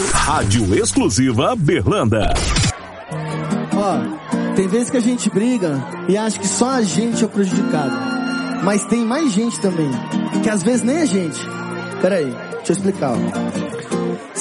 Rádio Exclusiva Berlanda. Ó, tem vezes que a gente briga e acha que só a gente é o prejudicado. Mas tem mais gente também, que às vezes nem a gente. Peraí, deixa eu explicar, ó.